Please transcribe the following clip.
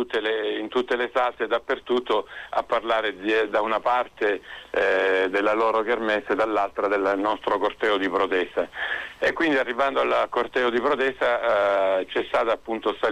in tutte le salse dappertutto a parlare da una parte della loro kermesse e dall'altra del nostro corteo di protesta. E quindi arrivando al corteo di protesta c'è stata appunto